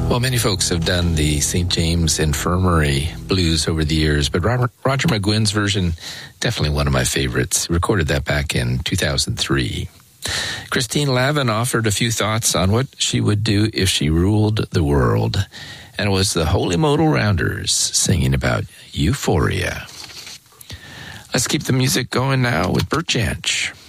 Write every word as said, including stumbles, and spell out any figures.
Well, many folks have done the Saint James Infirmary blues over the years, but Robert, Roger McGuinn's version, definitely one of my favorites. He recorded that back in two thousand three. Christine Lavin offered a few thoughts on what she would do if she ruled the world. And it was the Holy Modal Rounders singing about Euphoria. Let's keep the music going now with Bert Jansch.